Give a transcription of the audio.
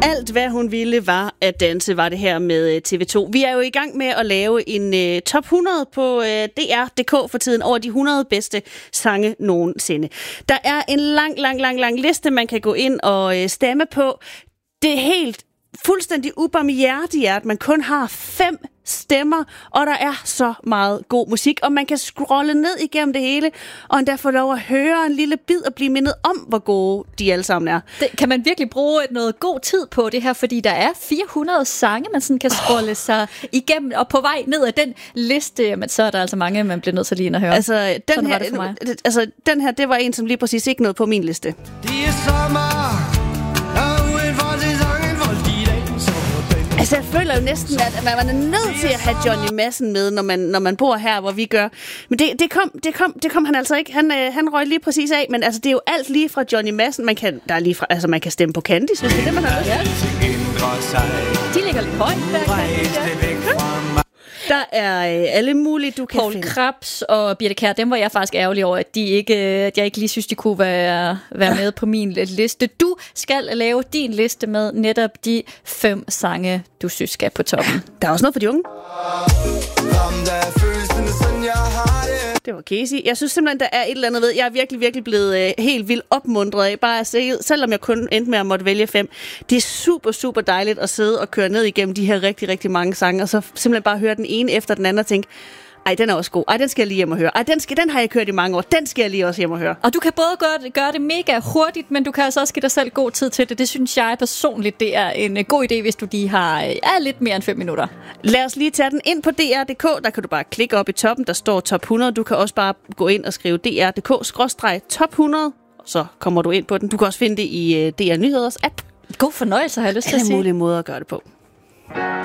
Alt, hvad hun ville, var at danse, var det her med TV2. Vi er jo i gang med at lave en top 100 på DR.dk for tiden over de 100 bedste sange nogensinde. Der er en lang liste, man kan gå ind og stemme på. Det er helt fuldstændig ubarmhjertigt, at man kun har 5 stemmer, og der er så meget god musik, og man kan scrolle ned igennem det hele, og endda få lov at høre en lille bid og blive mindet om, hvor gode de alle sammen er. Kan man virkelig bruge noget god tid på det her, fordi der er 400 sange, man sådan kan scrolle sig igennem, og på vej ned af den liste, men så er der altså mange, man bliver nødt til lige at høre. Altså, den her, det var en, som lige præcis ikke nåede på min liste. Det er sommer. Altså, jeg føler jo næsten, at man er nødt til at have Johnny Madsen med, når man bor her, hvor vi gør. Men det kom han altså ikke. Han røg lige præcis af, men altså, det er jo alt lige fra Johnny Madsen. Man kan stemme på Candice, hvis det er det, man har lyst til. De ligger lidt højt der. Der er alle mulige, du kan Poul finde. Krebs og Birthe Kjær, dem var jeg faktisk ærgerlig over, at jeg ikke lige synes, de kunne være med på min liste. Du skal lave din liste med netop de 5 sange, du synes skal på toppen. Der er også noget for de unge. Det var Casey. Jeg synes simpelthen, der er et eller andet ved. Jeg er virkelig blevet helt vildt opmuntret af, bare at se, selvom jeg kun endte med at måtte vælge 5. Det er super dejligt at sidde og køre ned igennem de her rigtig mange sange, og så simpelthen bare høre den ene efter den anden og tænke, ej, den er også god. Ej, den skal jeg lige hjem og høre. Ej, den har jeg kørt i mange år. Den skal jeg lige også hjem og høre. Og du kan både gøre det mega hurtigt, men du kan altså også give dig selv god tid til det. Det synes jeg personligt, det er en god idé, hvis du lige har lidt mere end 5 minutter. Lad os lige tage den ind på DR.dk. Der kan du bare klikke op i toppen, der står top 100. Du kan også bare gå ind og skrive DR.dk/top 100. Så kommer du ind på den. Du kan også finde det i DR Nyheders app. God fornøjelse, har jeg lyst til at sige. Alle mulige måder at gøre det på.